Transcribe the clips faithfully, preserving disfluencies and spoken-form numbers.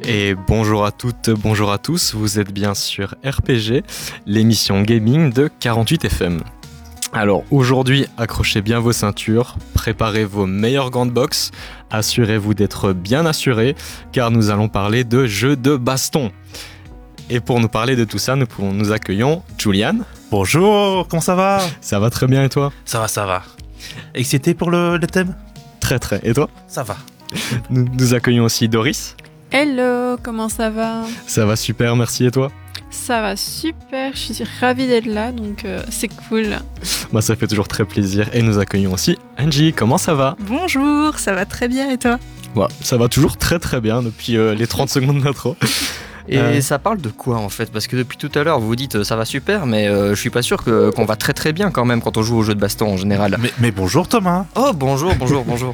Et bonjour à toutes, bonjour à tous, vous êtes bien sur R P G, l'émission gaming de quarante-huit F M. Alors aujourd'hui, accrochez bien vos ceintures, préparez vos meilleurs gants de boxe, assurez-vous d'être bien assurés, car nous allons parler de jeux de baston. Et pour nous parler de tout ça, nous, pouvons, nous accueillons Julian. Bonjour, comment ça va ? Ça va très bien et toi ? Ça va, ça va. Excité pour le, le thème ? Très très, et toi ? Ça va. Nous, nous accueillons aussi Doris. Hello, comment ça va ? Ça va super, merci, et toi ? Ça va super, je suis ravie d'être là, donc euh, c'est cool. Moi, ça fait toujours très plaisir. Et nous accueillons aussi Angie, comment ça va ? Bonjour, ça va très bien et toi ? Ouais, ça va toujours très très bien depuis euh, les trente secondes d'intro. Et Euh. ça parle de quoi en fait ? Parce que depuis tout à l'heure vous vous dites euh, ça va super, mais euh, je suis pas sûr que, qu'on va très très bien quand même quand on joue aux jeux de baston en général. Mais, mais bonjour Thomas. Oh bonjour, bonjour, bonjour.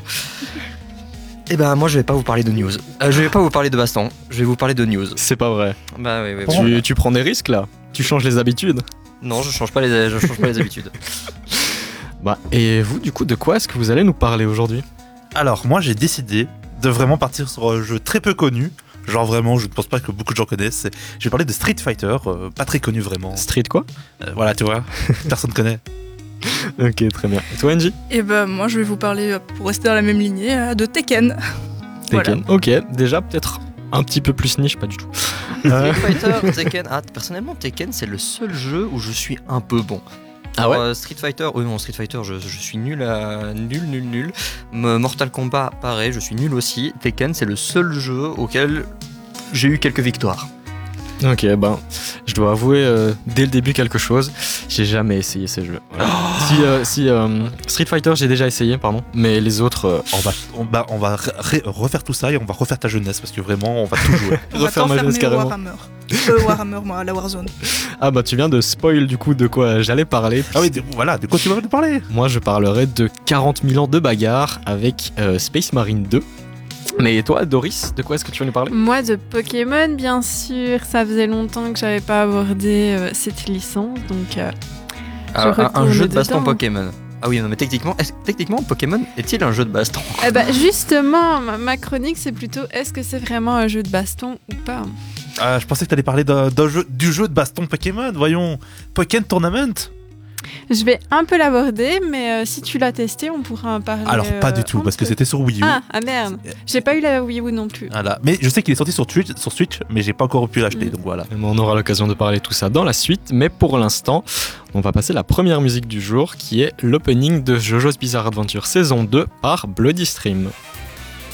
Eh ben moi je vais pas vous parler de news. Euh, je vais pas vous parler de baston, je vais vous parler de news. C'est pas vrai. Bah oui, oui, oui. Tu, tu prends des risques là ? Tu changes les habitudes ? Non, je change pas les, je change pas les habitudes. Bah, et vous, du coup, de quoi est-ce que vous allez nous parler aujourd'hui ? Alors moi j'ai décidé de vraiment partir sur un jeu très peu connu. Genre vraiment, je ne pense pas que beaucoup de gens connaissent. Je vais parler de Street Fighter, euh, pas très connu vraiment. Street quoi ? Euh, voilà, tu vois, personne connaît. Ok, très bien. Et toi, Angie ? Et ben moi je vais vous parler, euh, pour rester dans la même lignée, euh, de Tekken. Tekken. Ok, déjà peut-être un petit peu plus niche, pas du tout. Euh, Street Fighter, Tekken. Ah, personnellement Tekken c'est le seul jeu où je suis un peu bon. Ah ouais ? Alors, euh, Street Fighter, oui non Street Fighter je, je suis nul à nul nul nul. M- Mortal Kombat pareil, je suis nul aussi. Tekken c'est le seul jeu auquel j'ai eu quelques victoires. Ok, ben, je dois avouer euh, dès le début quelque chose. J'ai jamais essayé ces jeux. Voilà. Si, euh, si euh, Street Fighter, j'ai déjà essayé, pardon. Mais les autres, euh, On va, on, bah, on va ré- refaire tout ça et on va refaire ta jeunesse parce que vraiment on va tout jouer. On va refaire ma jeunesse t'enfermer au carrément. Warhammer. Euh, Warhammer, moi, la Warzone. Ah bah tu viens de spoil du coup de quoi j'allais parler. Ah oui, de- voilà, de quoi tu vas nous parler ? Moi, je parlerai de quarante mille ans de bagarre avec euh, Space Marine deux. Mais toi, Doris, de quoi est-ce que tu vas nous parler ? Moi de Pokémon, bien sûr, ça faisait longtemps que j'avais pas abordé euh, cette licence, donc euh, Alors, un, un retourne jeu de baston dedans. Pokémon. Ah oui, non, mais techniquement, est-ce- techniquement, Pokémon est-il un jeu de baston ? eh ben, justement, ma, ma chronique c'est plutôt est-ce que c'est vraiment un jeu de baston ou pas ? Ah, je pensais que tu allais parler d'un, d'un jeu, du jeu de baston Pokémon, voyons. Pokémon Tournament ? Je vais un peu l'aborder, mais euh, si tu l'as testé, on pourra en parler. Alors pas euh, du tout, un parce que peu. c'était sur Wii U. Ah, ah merde, j'ai pas eu la Wii U non plus. Voilà. Mais je sais qu'il est sorti sur Switch, sur Switch mais j'ai pas encore pu l'acheter, Mm. donc voilà. On aura l'occasion de parler tout ça dans la suite, mais pour l'instant, on va passer à la première musique du jour qui est l'opening de JoJo's Bizarre Adventure saison deux par Bloody Stream.